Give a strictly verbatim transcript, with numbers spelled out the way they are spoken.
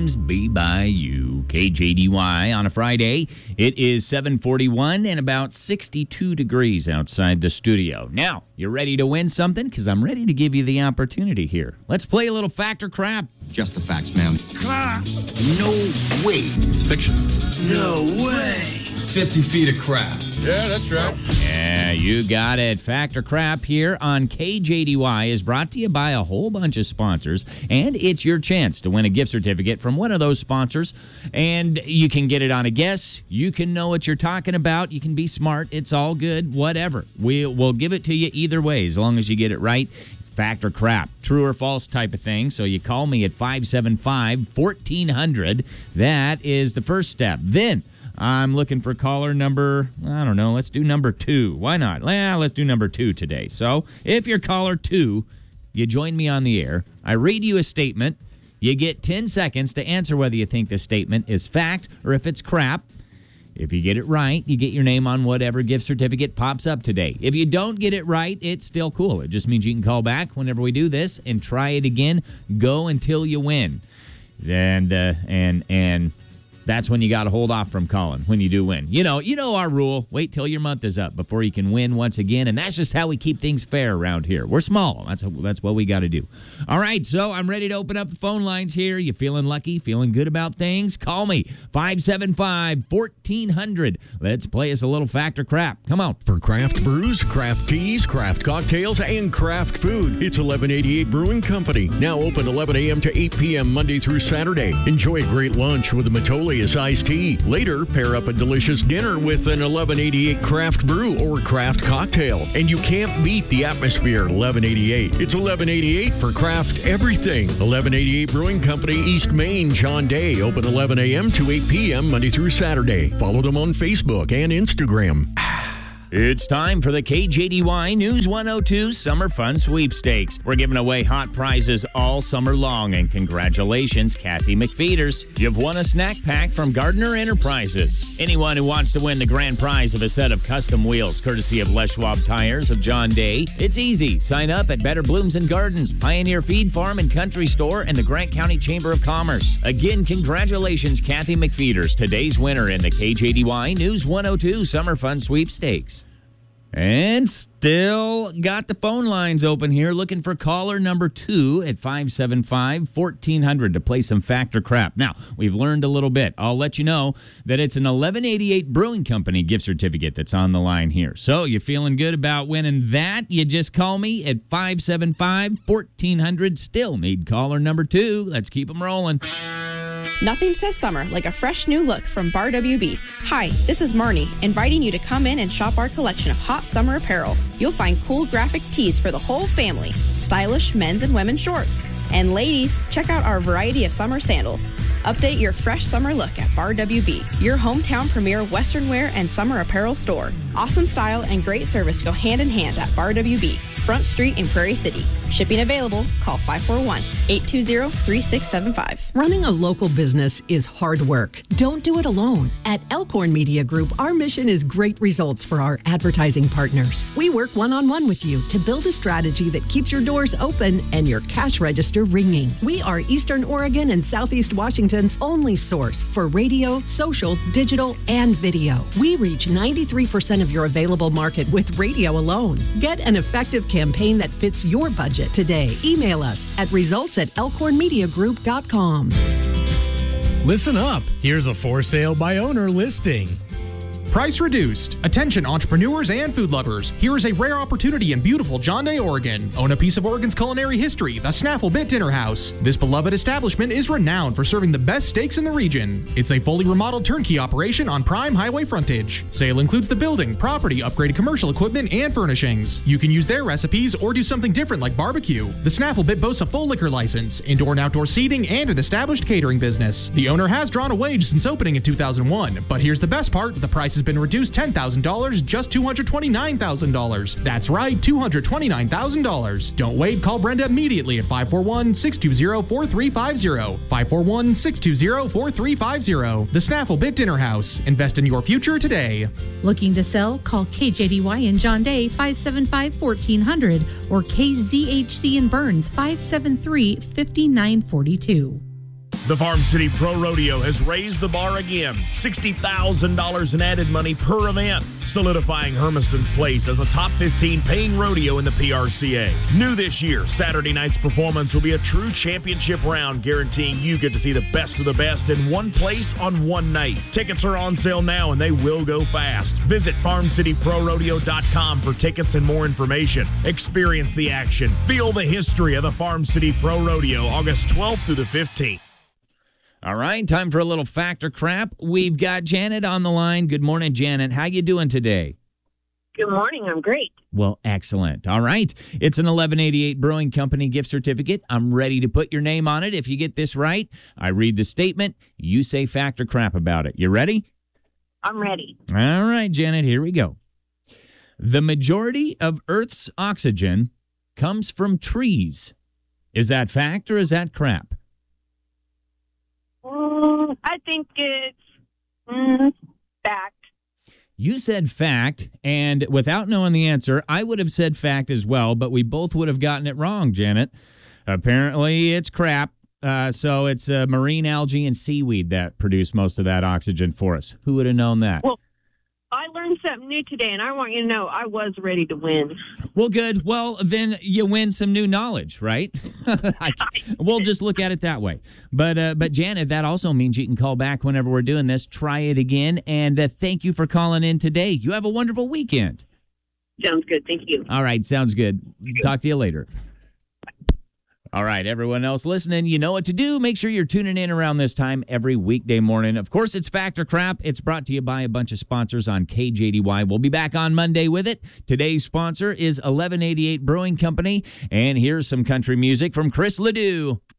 times be by you. K J D Y on a Friday. It is seven forty-one and about sixty-two degrees outside the studio. Now, you ready to win something? Because I'm ready to give you the opportunity here. Let's play a little fact or crap. Just the facts, ma'am. No way. It's fiction. No way. fifty feet of crap. Yeah, that's right. Yeah, you got it. Fact or Crap here on K J D Y is brought to you by a whole bunch of sponsors, and it's your chance to win a gift certificate from one of those sponsors, and you can get it on a guess. You can know what you're talking about. You can be smart. It's all good. Whatever. We, we'll give it to you either way as long as you get it right. Fact or crap, true or false type of thing. So you call me at five seven five, fourteen hundred. That is the first step. Then I'm looking for caller number, I don't know, let's do number two. Why not? Well, let's do number two today. So if you're caller two, you join me on the air. I read you a statement. You get ten seconds to answer whether you think the statement is fact or if it's crap. If you get it right, you get your name on whatever gift certificate pops up today. If you don't get it right, it's still cool. It just means you can call back whenever we do this and try it again. Go until you win. And, uh, and, and... That's when you got to hold off from calling when you do win. You know, you know our rule. Wait till your month is up before you can win once again, and that's just how we keep things fair around here. We're small. That's that's what we got to do. All right, so I'm ready to open up the phone lines here. You feeling lucky? Feeling good about things? Call me, five seven five, fourteen hundred. Let's play us a little fact or crap. Come on. For craft brews, craft teas, craft cocktails, and craft food, it's eleven eighty-eight Brewing Company. Now open eleven a.m. to eight p.m. Monday through Saturday. Enjoy a great lunch with a Metolius iced tea. Later, pair up a delicious dinner with an eleven eighty-eight craft brew or craft cocktail. And you can't beat the atmosphere at eleven eighty-eight. It's eleven eighty-eight for craft everything. eleven eighty-eight Brewing Company, East Main, John Day. Open eleven a.m. to eight p.m. Monday through Saturday. Follow them on Facebook and Instagram. It's time for the K J D Y News one oh two Summer Fun Sweepstakes. We're giving away hot prizes all summer long, and congratulations, Kathy McFeeters. You've won a snack pack from Gardner Enterprises. Anyone who wants to win the grand prize of a set of custom wheels, courtesy of Les Schwab Tires of John Day, it's easy. Sign up at Better Blooms and Gardens, Pioneer Feed Farm and Country Store, and the Grant County Chamber of Commerce. Again, congratulations, Kathy McFeeters, today's winner in the K J D Y News one oh two Summer Fun Sweepstakes. And still got the phone lines open here, looking for caller number two at five seven five, fourteen hundred to play some fact or crap. Now, we've learned a little bit. I'll let you know that it's an eleven eighty-eight Brewing Company gift certificate that's on the line here. So, you feeling good about winning that? You just call me at five seven five, fourteen hundred. Still need caller number two. Let's keep them rolling. Nothing says summer like a fresh new look from Bar W B. Hi, this is Marnie, inviting you to come in and shop our collection of hot summer apparel. You'll find cool graphic tees for the whole family, stylish men's and women's shorts. And ladies, check out our variety of summer sandals. Update your fresh summer look at Bar W B, your hometown premier Western wear and summer apparel store. Awesome style and great service go hand in hand at Bar W B, Front Street in Prairie City. Shipping available. Call five four one, eight two zero, three six seven five. Running a local business is hard work. Don't do it alone. At Elkhorn Media Group, our mission is great results for our advertising partners. We work one-on-one with you to build a strategy that keeps your doors open and your cash register ringing. We are Eastern Oregon and Southeast Washington's only source for radio, social, digital, and video. We reach ninety-three percent of your available market with radio alone. Get an effective campaign that fits your budget today. Email us at results at elkhorn media group dot com. Listen up. Here's a for sale by owner listing. Price reduced. Attention entrepreneurs and food lovers. Here is a rare opportunity in beautiful John Day, Oregon. Own a piece of Oregon's culinary history, the Snaffle Bit Dinner House. This beloved establishment is renowned for serving the best steaks in the region. It's a fully remodeled turnkey operation on prime highway frontage. Sale includes the building, property, upgraded commercial equipment, and furnishings. You can use their recipes or do something different like barbecue. The Snaffle Bit boasts a full liquor license, indoor and outdoor seating, and an established catering business. The owner has drawn a wage since opening in two thousand one, but here's the best part, the price has been reduced ten thousand dollars, just two hundred twenty-nine thousand dollars. That's right, two hundred twenty-nine thousand dollars. Don't wait, call Brenda immediately at five four one, six two zero, four three five zero. five four one, six two zero, four three five zero. The Snaffle Bit Dinner House. Invest in your future today. Looking to sell? Call K J D Y in John Day, five seven five, fourteen hundred, or K Z H C in Burns, five seven three, five nine four two. The Farm City Pro Rodeo has raised the bar again. sixty thousand dollars in added money per event, solidifying Hermiston's place as a top fifteen paying rodeo in the P R C A. New this year, Saturday night's performance will be a true championship round, guaranteeing you get to see the best of the best in one place on one night. Tickets are on sale now, and they will go fast. Visit farm city pro rodeo dot com for tickets and more information. Experience the action. Feel the history of the Farm City Pro Rodeo, August twelfth through the fifteenth. All right, time for a little fact or crap. We've got Janet on the line. Good morning, Janet. How you doing today? Good morning. I'm great. Well, excellent. All right. It's an eleven eighty-eight Brewing Company gift certificate. I'm ready to put your name on it. If you get this right, I read the statement. You say fact or crap about it. You ready? I'm ready. All right, Janet, here we go. The majority of Earth's oxygen comes from trees. Is that fact or is that crap? Mm, I think it's mm, fact. You said fact, and without knowing the answer, I would have said fact as well, but we both would have gotten it wrong, Janet. Apparently, it's crap. Uh, so it's uh, marine algae and seaweed that produce most of that oxygen for us. Who would have known that? Well, I learned something new today, and I want you to know I was ready to win. Well, good. Well, then you win some new knowledge, right? I, we'll just look at it that way. But, uh, but Janet, that also means you can call back whenever we're doing this. Try it again, and uh, thank you for calling in today. You have a wonderful weekend. Sounds good. Thank you. All right, sounds good. Talk to you later. All right, everyone else listening, you know what to do. Make sure you're tuning in around this time every weekday morning. Of course, it's Fact or Crap. It's brought to you by a bunch of sponsors on K J D Y. We'll be back on Monday with it. Today's sponsor is eleven eighty-eight Brewing Company. And here's some country music from Chris Ledoux.